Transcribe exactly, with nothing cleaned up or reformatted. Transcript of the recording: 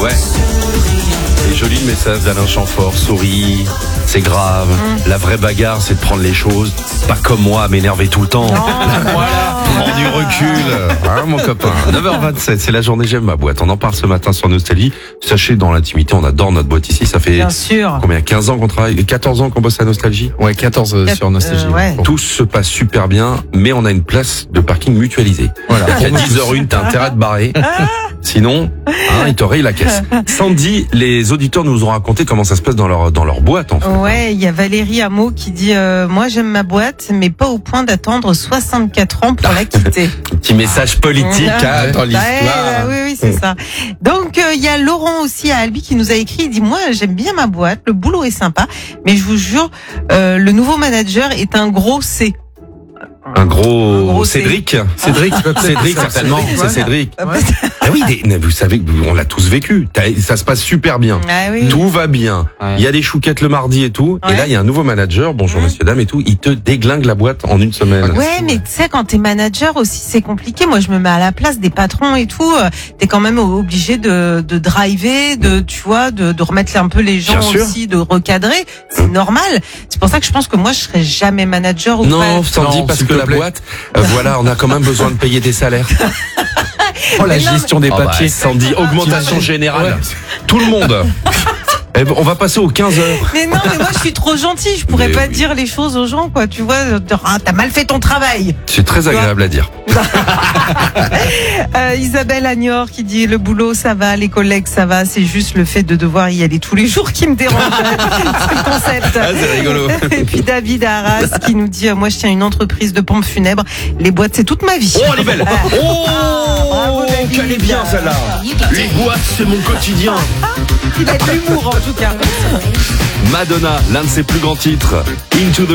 Ouais. Et joli le message d'Alain Chamfort, souris, c'est grave. Mmh. La vraie bagarre, c'est de prendre les choses, pas comme moi, à m'énerver tout le temps. Voilà, prends du recul, hein, mon copain. neuf heures vingt-sept, c'est la journée J'aime ma boîte. On en parle ce matin sur Nostalgie. Sachez, dans l'intimité, on adore notre boîte ici. Ça fait Bien sûr. combien, quinze ans qu'on travaille, quatorze ans qu'on bosse à Nostalgie? Ouais, quatorze euh, sur Nostalgie. Euh, ouais. Tout se passe super bien, mais on a une place de parking mutualisée. Voilà. À dix heures une, t'as intérêt à te barrer. Sinon, hein, ils te rayent la caisse. Sandy, les auditeurs nous ont raconté comment ça se passe dans leur, dans leur boîte, en fait. Ouais, il y a Valérie Hameau qui dit euh, moi j'aime ma boîte, mais pas au point d'attendre soixante-quatre ans pour la quitter. Petit message politique, Ah, hein, dans bah, l'histoire. ouais, oui, oui, c'est ça. Donc il euh, y a Laurent aussi à Albi qui nous a écrit. Il dit moi j'aime bien ma boîte, le boulot est sympa, mais je vous jure, euh, le nouveau manager est un gros C. Un gros, Un gros Cédric. Cédric, Cédric, certainement. C'est Cédric. Ouais. Ah oui, des- vous savez, on l'a tous vécu. T'as- Ça se passe super bien. Ah oui. Tout va bien. Ouais. Il y a des chouquettes le mardi et tout. Ouais. Et là, il y a un nouveau manager. Bonjour, Mmh. monsieur, dame et tout. Il te déglingue la boîte en une semaine. Ouais, mais tu sais, quand t'es manager aussi, c'est compliqué. Moi, je me mets à la place des patrons et tout. Euh, T'es quand même obligé de, de driver, de, tu vois, de, de remettre un peu les gens Bien sûr. aussi, de recadrer. C'est normal. C'est pour ça que je pense que moi, je serais jamais manager ou Non, pas. Sandy, Non, parce s'il que te la plaît. boîte, euh, voilà, on a quand même besoin de payer des salaires. Oh, la Mais non, gestion des Oh bah, papiers. Sandy, augmentation générale. Ouais. Tout le monde. Eh ben, on va passer aux quinze heures. Mais non, mais moi, je suis trop gentille. Je pourrais Mais pas oui. dire les choses aux gens, quoi. Tu vois, de- ah, t'as mal fait ton travail. C'est très agréable à dire. Euh, Isabelle Agnor qui dit le boulot ça va, les collègues ça va, c'est juste le fait de devoir y aller tous les jours qui me dérange. C'est le concept. Ah, c'est rigolo. Et puis David Arras qui nous dit euh, moi je tiens une entreprise de pompes funèbres, les boîtes c'est toute ma vie. Oh, elle est belle. Ah. Oh, bravo, David. qu'elle est bien celle-là. Les boîtes, c'est mon quotidien. Il a de l'humour en tout cas. Madonna, l'un de ses plus grands titres, Into the